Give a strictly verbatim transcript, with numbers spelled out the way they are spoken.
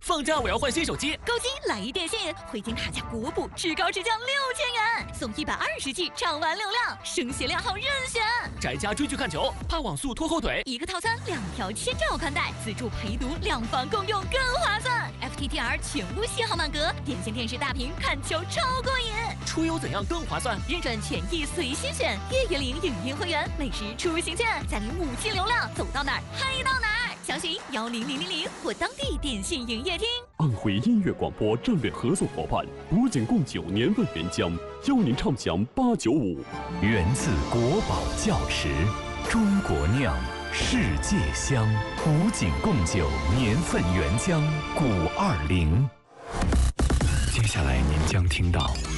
放假我要换新手机， 购机来一电信，汇金卡价国补，至高直降六千元，送一百二十 G 畅玩流量，升学靓号任选。 宅家追剧看球，怕网速拖后腿， 一个套餐两条千兆宽带，自助陪读，两房共用更划算。F T T R 全屋信号满格，电信电视大屏看球超过瘾。 出游怎样更划算？ 认准权益随心选，月月领影音会员，每时出行券，再领五 G 流量，走到哪儿嗨到哪儿。详询幺零零零零或当地电信营业厅。 安徽音乐广播战略合作伙伴古井贡酒年份原浆，邀您畅享八九五。 源自国宝窖池，中国酿，世界香。古井贡酒年份原浆，古二零。接下来您将听到。